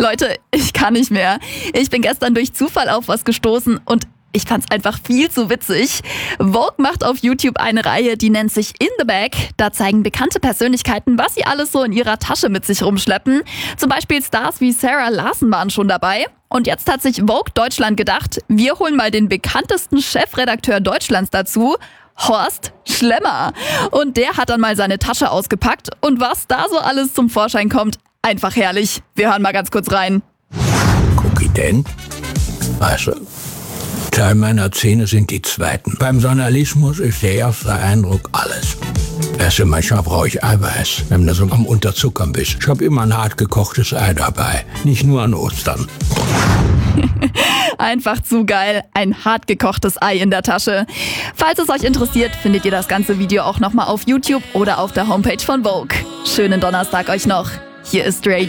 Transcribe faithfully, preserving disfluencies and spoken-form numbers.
Leute, ich kann nicht mehr. Ich bin gestern durch Zufall auf was gestoßen und ich fand's einfach viel zu witzig. Vogue macht auf YouTube eine Reihe, die nennt sich In the Bag. Da zeigen bekannte Persönlichkeiten, was sie alles so in ihrer Tasche mit sich rumschleppen. Zum Beispiel Stars wie Sarah Larson waren schon dabei. Und jetzt hat sich Vogue Deutschland gedacht, wir holen mal den bekanntesten Chefredakteur Deutschlands dazu, Horst Schlemmer. Und der hat dann mal seine Tasche ausgepackt. Und was da so alles zum Vorschein kommt, einfach herrlich. Wir hören mal ganz kurz rein. Guck ich denn? Also, Teil meiner Zähne sind die zweiten. Beim Journalismus ist der erste Eindruck alles. Weißt du, manchmal brauche ich Eiweiß, wenn du so am Unterzuckern bist. Ich habe immer ein hart gekochtes Ei dabei, nicht nur an Ostern. Einfach zu geil. Ein hart gekochtes Ei in der Tasche. Falls es euch interessiert, findet ihr das ganze Video auch nochmal auf YouTube oder auf der Homepage von Vogue. Schönen Donnerstag euch noch. Hier ist Ray.